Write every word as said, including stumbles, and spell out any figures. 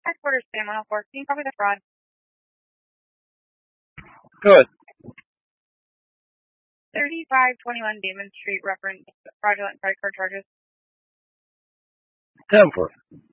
Headquarters, Sam one oh four. Can you copy the fraud? Good. thirty-five twenty-one Damon Street, reference fraudulent credit card charges. Denver.